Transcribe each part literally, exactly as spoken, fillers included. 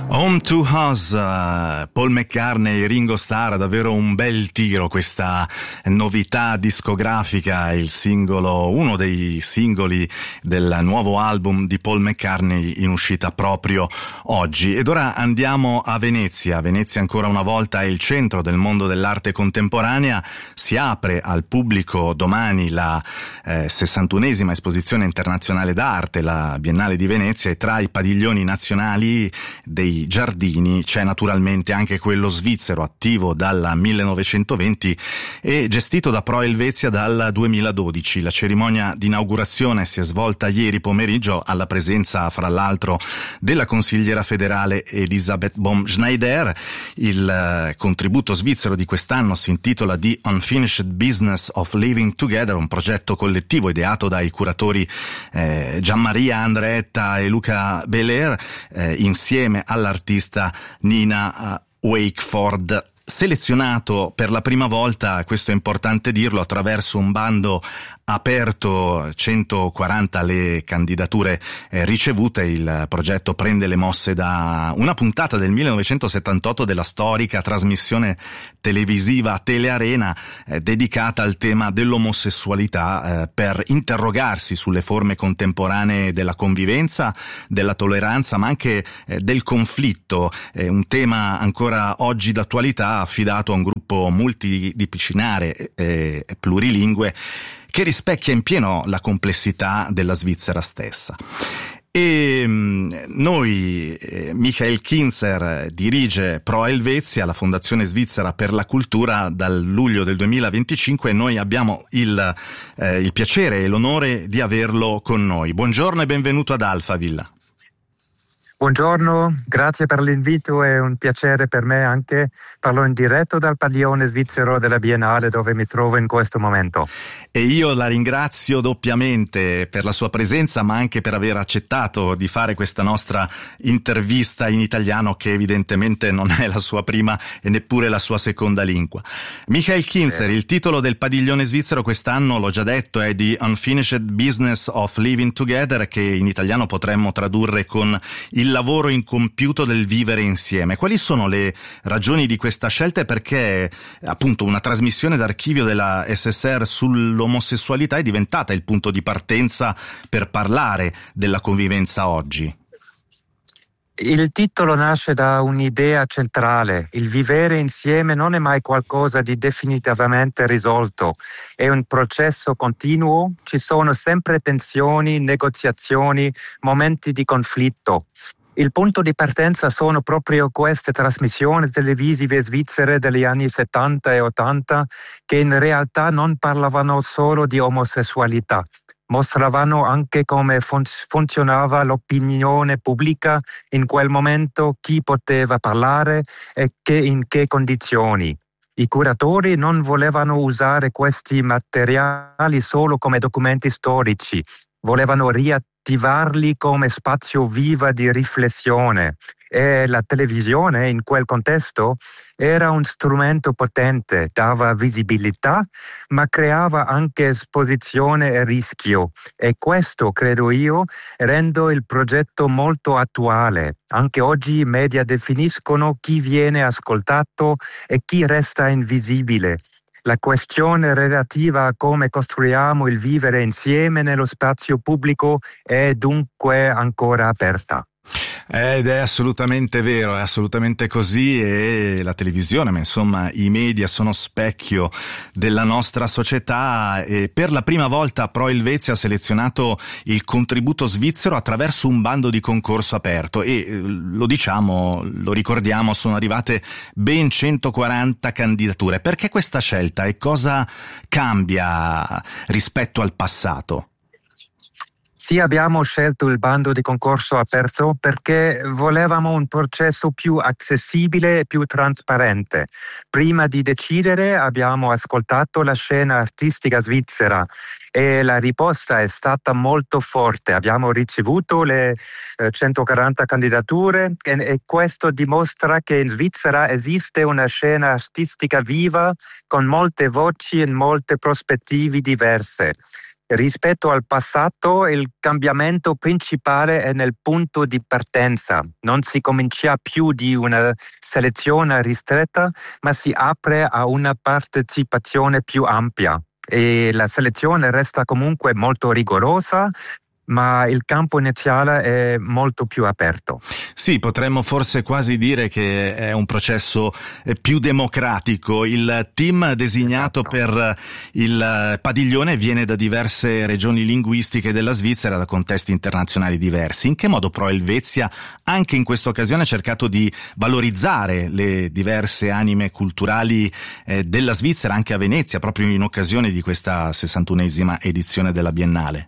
Home to Us, uh, Paul McCartney e Ringo Starr, davvero un bel tiro questa novità discografica, il singolo, uno dei singoli del nuovo album di Paul McCartney in uscita proprio oggi. Ed ora andiamo a Venezia. Venezia ancora una volta è il centro del mondo dell'arte contemporanea. Si apre al pubblico domani la eh, sessantunesima esposizione internazionale d'arte, la Biennale di Venezia, e tra i padiglioni nazionali dei giardini c'è naturalmente anche quello svizzero, attivo dal millenovecentoventi e gestito da Pro Helvetia dal duemiladodici. La cerimonia di inaugurazione si è svolta ieri pomeriggio alla presenza, fra l'altro, della consigliera federale Elisabeth Baum-Schneider. Il contributo svizzero di quest'anno si intitola The Unfinished Business of Living Together, un progetto collettivo ideato dai curatori eh, Gianmaria Andretta e Luca Belair eh, insieme alla l'artista Nina Wakeford, selezionato per la prima volta, questo è importante dirlo, attraverso un bando aperto, centoquaranta le candidature eh, ricevute. Il progetto prende le mosse da una puntata del millenovecentosettantotto della storica trasmissione televisiva Telearena eh, dedicata al tema dell'omosessualità, eh, per interrogarsi sulle forme contemporanee della convivenza, della tolleranza, ma anche eh, del conflitto, eh, un tema ancora oggi d'attualità, affidato a un gruppo multidisciplinare e eh, plurilingue che rispecchia in pieno la complessità della Svizzera stessa. E noi, eh, Michael Kinzer dirige Pro Helvetia, la Fondazione Svizzera per la Cultura, dal luglio del duemilaventicinque, e noi abbiamo il, eh, il piacere e l'onore di averlo con noi. Buongiorno e benvenuto ad Alphaville. Buongiorno, grazie per l'invito, è un piacere per me anche. Parlo in diretto dal padiglione svizzero della Biennale dove mi trovo in questo momento. E io la ringrazio doppiamente per la sua presenza, ma anche per aver accettato di fare questa nostra intervista in italiano, che evidentemente non è la sua prima e neppure la sua seconda lingua. Michael Kinzer, eh. il titolo del padiglione svizzero quest'anno, l'ho già detto, è The Unfinished Business of Living Together, che in italiano potremmo tradurre con il Il lavoro incompiuto del vivere insieme. Quali sono le ragioni di questa scelta e perché appunto una trasmissione d'archivio della S S R sull'omosessualità è diventata il punto di partenza per parlare della convivenza oggi? Il titolo nasce da un'idea centrale: il vivere insieme non è mai qualcosa di definitivamente risolto, è un processo continuo, ci sono sempre tensioni, negoziazioni, momenti di conflitto. Il punto di partenza sono proprio queste trasmissioni televisive svizzere degli anni settanta e ottanta, che in realtà non parlavano solo di omosessualità, mostravano anche come fun- funzionava l'opinione pubblica in quel momento, chi poteva parlare e che in che condizioni. I curatori non volevano usare questi materiali solo come documenti storici, volevano riattivarli come spazio vivo di riflessione, e la televisione in quel contesto era un strumento potente, dava visibilità ma creava anche esposizione e rischio, e questo, credo io, rende il progetto molto attuale. Anche oggi i media definiscono chi viene ascoltato e chi resta invisibile. La questione relativa a come costruiamo il vivere insieme nello spazio pubblico è dunque ancora aperta. Ed è assolutamente vero, è assolutamente così, e la televisione, ma insomma i media sono specchio della nostra società, e per la prima volta Pro Helvetia ha selezionato il contributo svizzero attraverso un bando di concorso aperto e lo diciamo, lo ricordiamo, sono arrivate ben centoquaranta candidature. Perché questa scelta e cosa cambia rispetto al passato? Sì, abbiamo scelto il bando di concorso aperto perché volevamo un processo più accessibile e più trasparente. Prima di decidere abbiamo ascoltato la scena artistica svizzera e la risposta è stata molto forte. Abbiamo ricevuto le eh, centoquaranta candidature e, e questo dimostra che in Svizzera esiste una scena artistica viva con molte voci e molte prospettive diverse. Rispetto al passato, il cambiamento principale è nel punto di partenza. Non si comincia più di una selezione ristretta, ma si apre a una partecipazione più ampia. E la selezione resta comunque molto rigorosa, ma il campo iniziale è molto più aperto. Sì, potremmo forse quasi dire che è un processo più democratico. Il team designato Esatto. per il padiglione viene da diverse regioni linguistiche della Svizzera, da contesti internazionali diversi. In che modo Pro Helvetia anche in questa occasione ha cercato di valorizzare le diverse anime culturali eh, della Svizzera anche a Venezia, proprio in occasione di questa sessantunesima edizione della Biennale?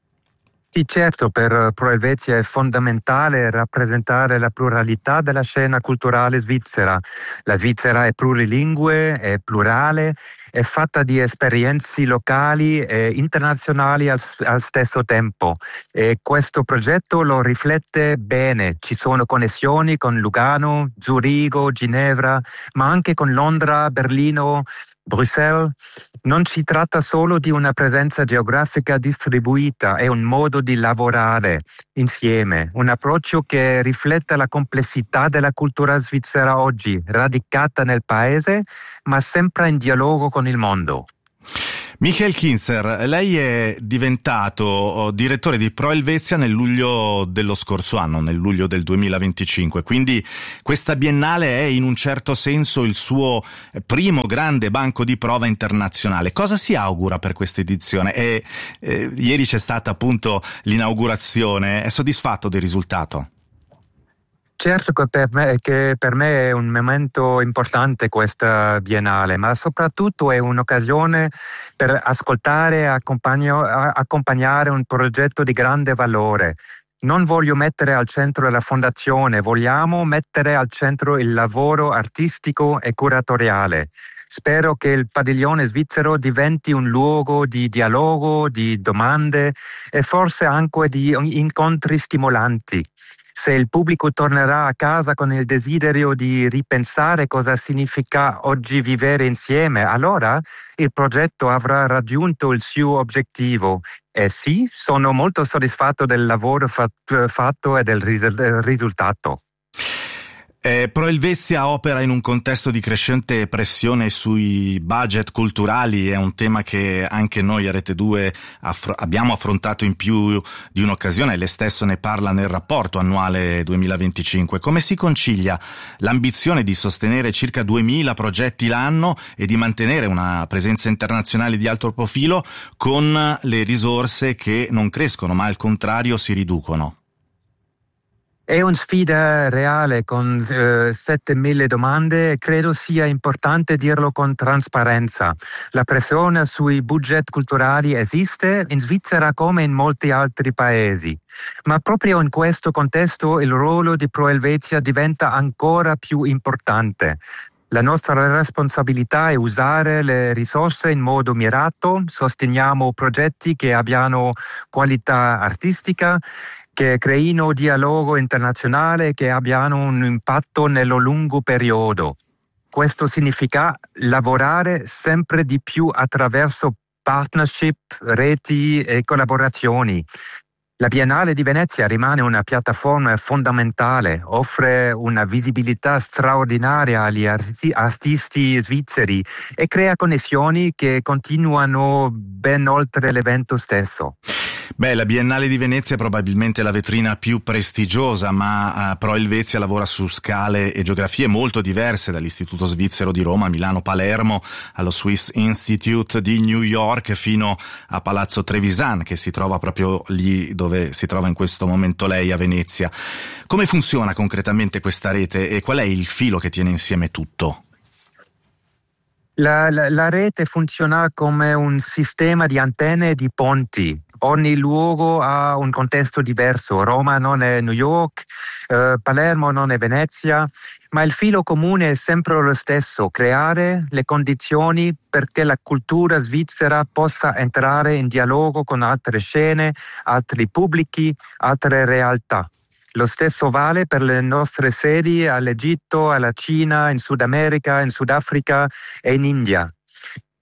Sì, certo, per Pro Helvetia è fondamentale rappresentare la pluralità della scena culturale svizzera. La Svizzera è plurilingue, è plurale, è fatta di esperienze locali e internazionali al, al stesso tempo. E questo progetto lo riflette bene. Ci sono connessioni con Lugano, Zurigo, Ginevra, ma anche con Londra, Berlino, Bruxelles. Non si tratta solo di una presenza geografica distribuita, è un modo di lavorare insieme, un approccio che riflette la complessità della cultura svizzera oggi, radicata nel paese, ma sempre in dialogo con il mondo. Michael Kinzer, lei è diventato direttore di Pro Helvetia nel luglio dello scorso anno, nel luglio del duemilaventicinque, quindi questa biennale è in un certo senso il suo primo grande banco di prova internazionale. Cosa si augura per questa edizione? E, eh, ieri c'è stata appunto l'inaugurazione, è soddisfatto del risultato? Certo che per me, che per me è un momento importante questa biennale, ma soprattutto è un'occasione per ascoltare e accompagnare un progetto di grande valore. Non voglio mettere al centro la fondazione, vogliamo mettere al centro il lavoro artistico e curatoriale. Spero che il padiglione svizzero diventi un luogo di dialogo, di domande e forse anche di incontri stimolanti. Se il pubblico tornerà a casa con il desiderio di ripensare cosa significa oggi vivere insieme, allora il progetto avrà raggiunto il suo obiettivo. E sì, sono molto soddisfatto del lavoro fatto e del risultato. Eh, Pro Helvetia opera in un contesto di crescente pressione sui budget culturali, è un tema che anche noi a Rete due affr- abbiamo affrontato in più di un'occasione, lei stesso ne parla nel rapporto annuale duemilaventicinque. Come si concilia l'ambizione di sostenere circa duemila progetti l'anno e di mantenere una presenza internazionale di alto profilo con le risorse che non crescono ma al contrario si riducono? È una sfida reale con eh, settemila domande e credo sia importante dirlo con trasparenza. La pressione sui budget culturali esiste in Svizzera come in molti altri paesi, ma proprio in questo contesto il ruolo di Pro Helvetia diventa ancora più importante. La nostra responsabilità è usare le risorse in modo mirato, sosteniamo progetti che abbiano qualità artistica, che creino dialogo internazionale, che abbiano un impatto nello lungo periodo. Questo significa lavorare sempre di più attraverso partnership, reti e collaborazioni. La Biennale di Venezia rimane una piattaforma fondamentale, offre una visibilità straordinaria agli arti- artisti svizzeri e crea connessioni che continuano ben oltre l'evento stesso. Beh, la Biennale di Venezia è probabilmente la vetrina più prestigiosa, ma uh, Pro Helvetia lavora su scale e geografie molto diverse, dall'Istituto Svizzero di Roma, Milano, Palermo, allo Swiss Institute di New York fino a Palazzo Trevisan, che si trova proprio lì dove si trova in questo momento lei, a Venezia. Come funziona concretamente questa rete e qual è il filo che tiene insieme tutto? La, la, la rete funziona come un sistema di antenne e di ponti. Ogni luogo ha un contesto diverso. Roma non è New York, eh, Palermo non è Venezia, ma il filo comune è sempre lo stesso: creare le condizioni perché la cultura svizzera possa entrare in dialogo con altre scene, altri pubblici, altre realtà. Lo stesso vale per le nostre sedi all'Egitto, alla Cina, in Sud America, in Sudafrica e in India.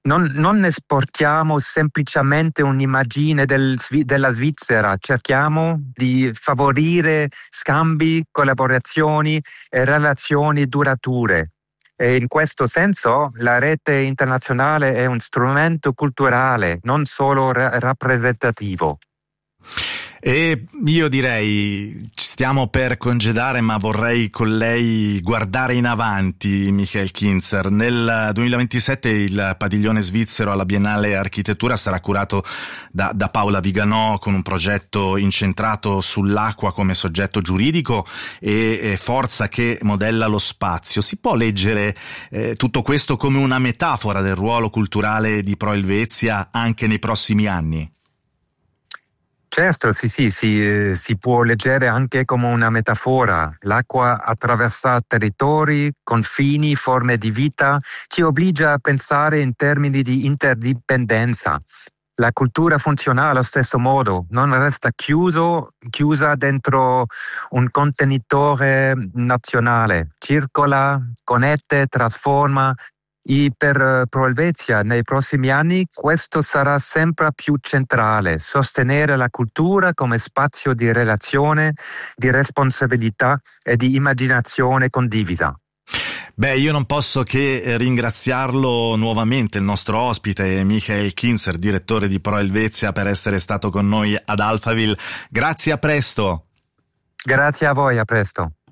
Non, non esportiamo semplicemente un'immagine del, della Svizzera, cerchiamo di favorire scambi, collaborazioni e relazioni durature. E in questo senso la rete internazionale è un strumento culturale, non solo ra- rappresentativo. E io direi, ci stiamo per congedare, ma vorrei con lei guardare in avanti, Michael Kinzer. Nel duemilaventisette il padiglione svizzero alla Biennale Architettura sarà curato da, da Paola Viganò, con un progetto incentrato sull'acqua come soggetto giuridico e, e forza che modella lo spazio. Si può leggere eh, tutto questo come una metafora del ruolo culturale di Pro Helvetia anche nei prossimi anni? Certo, sì, sì, si, si può leggere anche come una metafora. L'acqua attraversa territori, confini, forme di vita, ci obbliga a pensare in termini di interdipendenza. La cultura funziona allo stesso modo, non resta chiuso, chiusa dentro un contenitore nazionale, circola, connette, trasforma. E per Pro Helvetia nei prossimi anni questo sarà sempre più centrale, sostenere la cultura come spazio di relazione, di responsabilità e di immaginazione condivisa. Beh, io non posso che ringraziarlo nuovamente, il nostro ospite Michael Kinzer, direttore di Pro Helvetia, per essere stato con noi ad Alphaville. Grazie, a presto. Grazie a voi, a presto.